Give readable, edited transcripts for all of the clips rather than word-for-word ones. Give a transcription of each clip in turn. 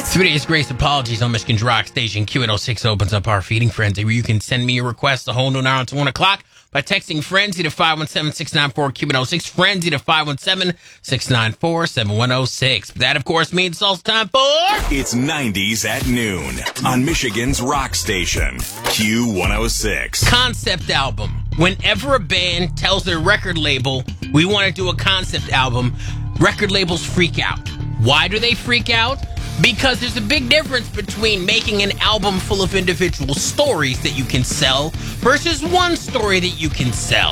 3 days grace apologies on Michigan's Rock Station. Q806 opens up our feeding frenzy where you can send me your request a whole new hour until 1 o'clock by texting Frenzy to 517-694-Q806. Frenzy to 517-694-7106. That, of course, means it's also time for... It's 90s at noon on Michigan's Rock Station. Q106. Concept album. Whenever a band tells their record label, we want to do a concept album, record labels freak out. Why do they freak out? Because there's a big difference between making an album full of individual stories that you can sell versus one story that you can sell.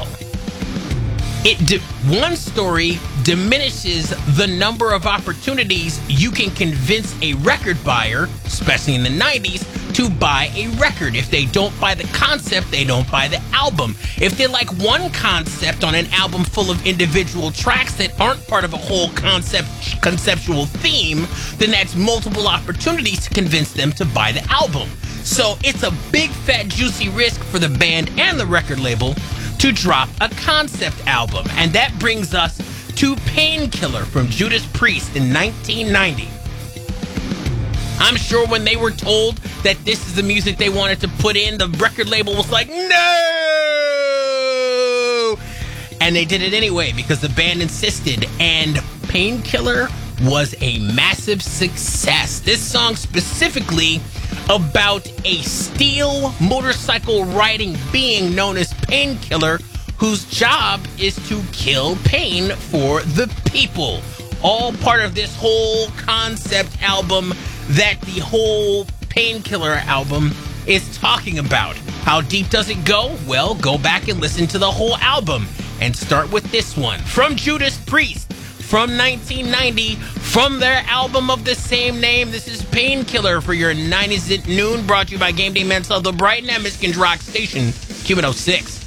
One story diminishes the number of opportunities you can convince a record buyer, especially in the 90s, to buy a record. If they don't buy the concept, they don't buy the album. If they like one concept on an album full of individual tracks that aren't part of a whole conceptual theme, then that's multiple opportunities to convince them to buy the album. So it's a big, fat, juicy risk for the band and the record label to drop a concept album. And that brings us to Painkiller from Judas Priest in 1990. I'm sure when they were told that this is the music they wanted to put in, the record label was like, no! And they did it anyway because the band insisted, and Painkiller was a massive success. This song specifically about a steel motorcycle riding being known as Painkiller, whose job is to kill pain for the people. All part of this whole concept album that the whole Painkiller album is talking about. How deep does it go? Well, go back and listen to the whole album and start with this one from Judas Priest from 1990 from their album of the same name. This is Painkiller for your 90s at noon, brought to you by Game Day Men's Health of Brighton at Michigan's Rock Station, Q106.